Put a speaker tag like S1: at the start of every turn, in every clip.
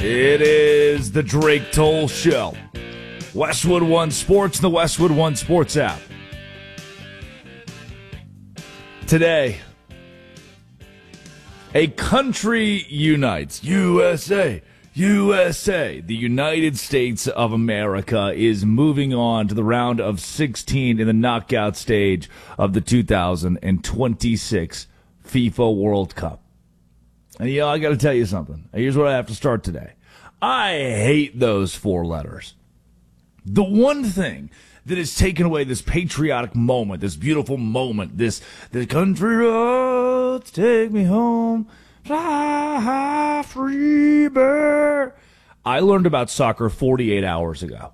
S1: It is the Drake Toll Show. Westwood One Sports, the Westwood One Sports app. Today, a country unites. USA, USA. The United States of America is moving on to the round of 16 in the knockout stage of the 2026 FIFA World Cup. And I got to tell you something. Here's where I have to start today. I hate those four letters. The one thing that has taken away this patriotic moment, this beautiful moment, this country roads take me home, fly high, free bird. I learned about soccer 48 hours ago.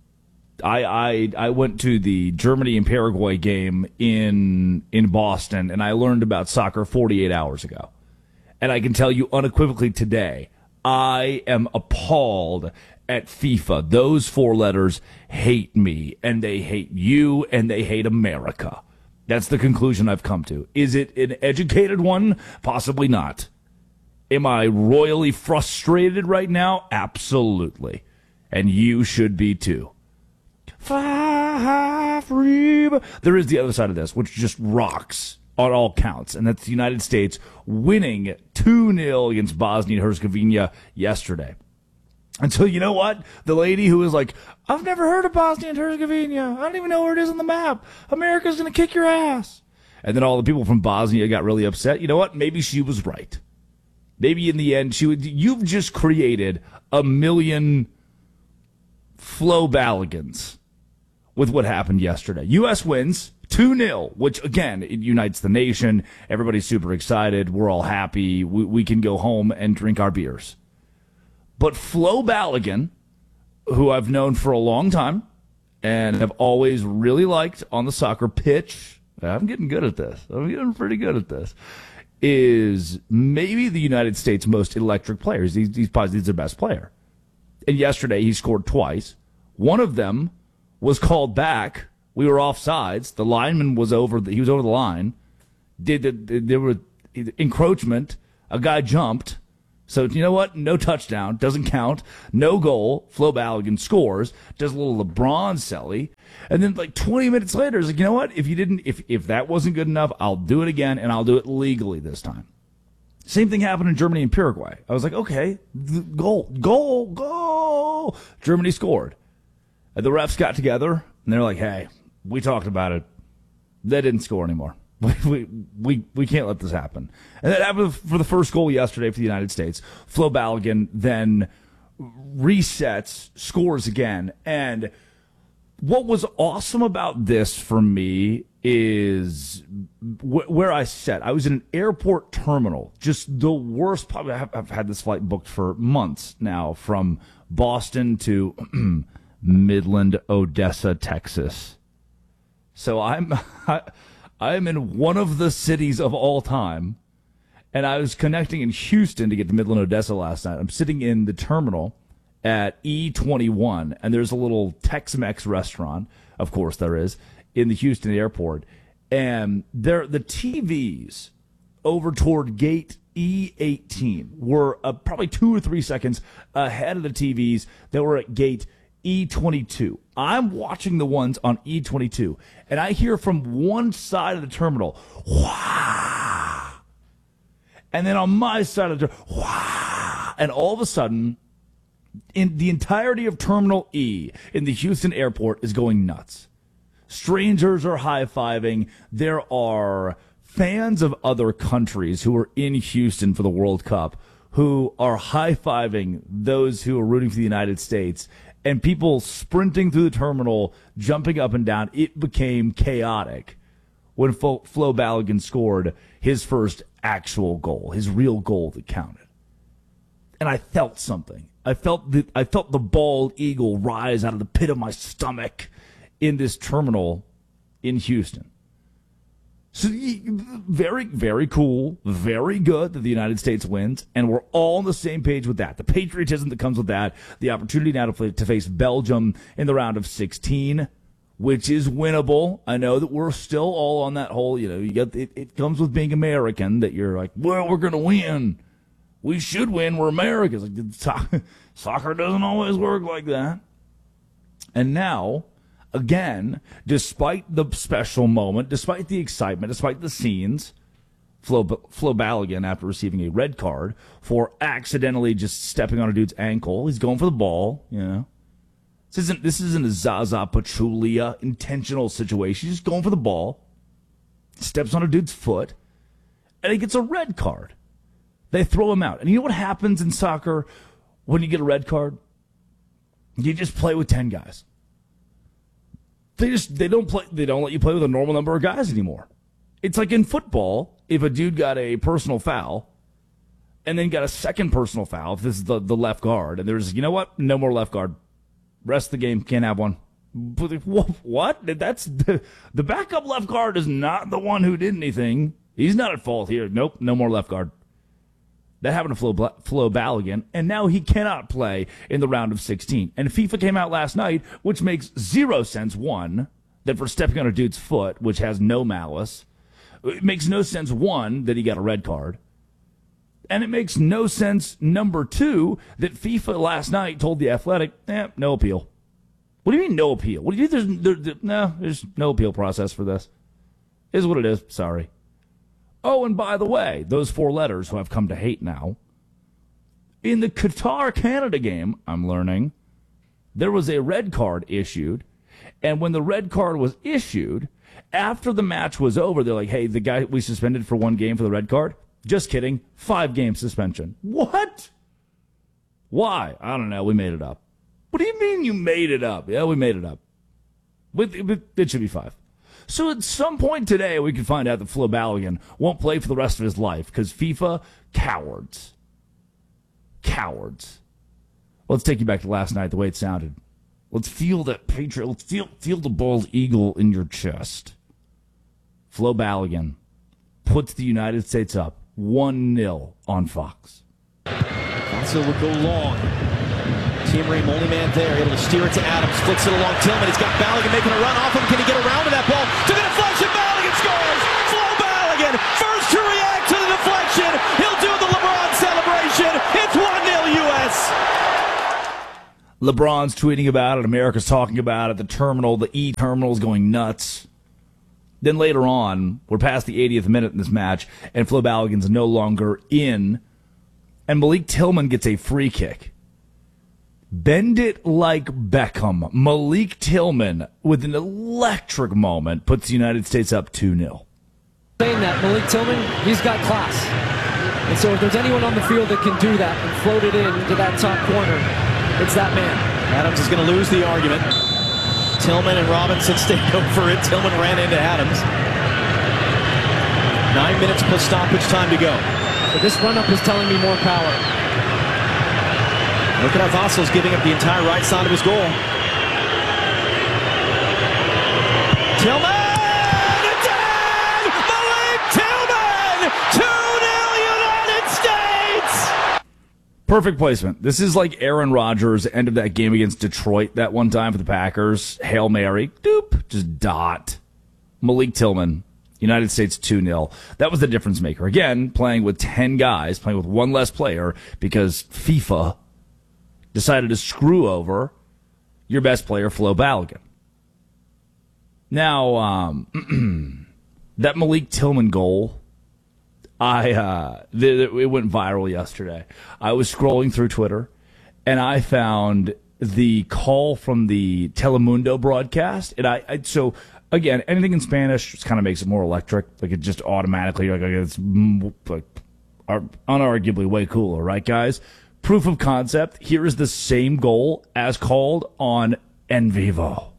S1: I went to the Germany and Paraguay game in Boston, and I learned about soccer 48 hours ago. And I can tell you unequivocally today, I am appalled at FIFA. Those four letters hate me, and they hate you, and they hate America. That's the conclusion I've come to. Is it an educated one? Possibly not. Am I royally frustrated right now? Absolutely. And you should be too. Fly free. There is the other side of this, which just rocks on all counts, and that's the United States winning 2-0 against Bosnia and Herzegovina yesterday. And so, you know what? The lady who was like, I've never heard of Bosnia and Herzegovina. I don't even know where it is on the map. America's going to kick your ass. And then all the people from Bosnia got really upset. You know what? Maybe she was right. Maybe in the end, you've just created a million Flo Balligans with what happened yesterday. U.S. wins 2-0, which, again, it unites the nation. Everybody's super excited. We're all happy. We can go home and drink our beers. But Flo Balogun, who I've known for a long time and have always really liked on the soccer pitch, I'm getting good at this. I'm getting pretty good at this, is maybe the United States' most electric player. He's probably the best player. And yesterday he scored twice. One of them was called back. We were offsides. The lineman was he was over the line. There were encroachment. A guy jumped. So, you know what? No touchdown. Doesn't count. No goal. Flo Balogun scores. Does a little LeBron celly. And then like 20 minutes later, it's like, you know what? If that wasn't good enough, I'll do it again, and I'll do it legally this time. Same thing happened in Germany and Paraguay. I was like, okay, goal. Germany scored. And the refs got together, and they're like, hey, we talked about it. They didn't score anymore. We can't let this happen. And that happened for the first goal yesterday for the United States. Flo Balogun then resets, scores again. And what was awesome about this for me is where I sat. I was in an airport terminal, just the worst. Probably I've had this flight booked for months now from Boston to Midland, Odessa, Texas. So I'm in one of the cities of all time, and I was connecting in Houston to get to Midland, Odessa last night. I'm sitting in the terminal at E21, and there's a little Tex-Mex restaurant, of course there is, in the Houston airport. And the TVs over toward gate E18 were probably 2 or 3 seconds ahead of the TVs that were at gate E22. I'm watching the ones on E22, and I hear from one side of the terminal, wah! And then on my side of the terminal, wah! And all of a sudden, in the entirety of Terminal E in the Houston airport is going nuts. Strangers are high-fiving. There are fans of other countries who are in Houston for the World Cup who are high-fiving those who are rooting for the United States, and people sprinting through the terminal, jumping up and down. It became chaotic when Flo Balogun scored his first actual goal, his real goal that counted. And I felt something. I felt the bald eagle rise out of the pit of my stomach in this terminal in Houston. So very, very cool, very good that the United States wins, and we're all on the same page with that. The patriotism that comes with that, the opportunity now to face Belgium in the round of 16, which is winnable. I know that we're still all on that whole, it comes with being American that you're like, well, we're going to win. We should win. We're Americans. Like, soccer doesn't always work like that. And now, again, despite the special moment, despite the excitement, despite the scenes, Flo Balogun, after receiving a red card for accidentally just stepping on a dude's ankle, he's going for the ball, you know. This isn't a Zaza Pachulia intentional situation. He's just going for the ball, steps on a dude's foot, and he gets a red card. They throw him out. And you know what happens in soccer when you get a red card? You just play with 10 guys. They don't let you play with a normal number of guys anymore. It's like in football, if a dude got a personal foul and then got a second personal foul, if this is the left guard, and there's, you know what? No more left guard. Rest of the game, can't have one. What? That's the backup left guard is not the one who did anything. He's not at fault here. Nope, no more left guard. That happened to Flo Balogun, and now he cannot play in the round of 16. And FIFA came out last night, which makes zero sense, one, that for stepping on a dude's foot, which has no malice, it makes no sense, one, that he got a red card. And it makes no sense, number two, that FIFA last night told The Athletic, no appeal. What do you mean no appeal? What do you mean there's no appeal process for this? It is what it is. Sorry. Oh, and by the way, those four letters who I've come to hate now, in the Qatar-Canada game, I'm learning, there was a red card issued, and when the red card was issued, after the match was over, they're like, hey, the guy we suspended for one game for the red card, just kidding, 5-game suspension. What? Why? I don't know. We made it up. What do you mean you made it up? Yeah, we made it up. It should be 5. So at some point today, we can find out that Flo Balogun won't play for the rest of his life because FIFA, cowards. Cowards. Let's take you back to last night, the way it sounded. Let's feel that patriot. Let's feel the bald eagle in your chest. Flo Balogun puts the United States up 1-0 on Fox.
S2: Fonso will go long. Team Ream, only man there, able to steer it to Adams, flicks it along Tillman. He's got Balogun making a run off him. Can he get around to that ball? To the deflection, Balogun scores! Flo Balogun, first to react to the deflection. He'll do the LeBron celebration. It's 1-0 U.S.
S1: LeBron's tweeting about it. America's talking about it. The terminal, the E-terminal's going nuts. Then later on, we're past the 80th minute in this match, and Flo Balogun's no longer in, and Malik Tillman gets a free kick. Bend it like Beckham. Malik Tillman, with an electric moment, puts the United States up 2-0.
S3: Saying that, Malik Tillman, he's got class. And so if there's anyone on the field that can do that and float it into that top corner, it's that man.
S2: Adams is going to lose the argument. Tillman and Robinson stayed over it. Tillman ran into Adams. 9 minutes plus stoppage time to go.
S3: So this run-up is telling me more power.
S2: Look at how Vassal's giving up the entire right side of his goal. Tillman! It's in! Malik Tillman! 2-0 United States!
S1: Perfect placement. This is like Aaron Rodgers' end of that game against Detroit that one time for the Packers. Hail Mary. Doop. Just dot. Malik Tillman. United States 2-0. That was the difference maker. Again, playing with 10 guys, playing with one less player because FIFA decided to screw over your best player, Flo Balogun. Now, that Malik Tillman goal, it went viral yesterday. I was scrolling through Twitter, and I found the call from the Telemundo broadcast. And so, again, anything in Spanish just kind of makes it more electric. Like, it just automatically, it's unarguably way cooler, right, guys? Proof of concept, here is the same goal as called on En Vivo.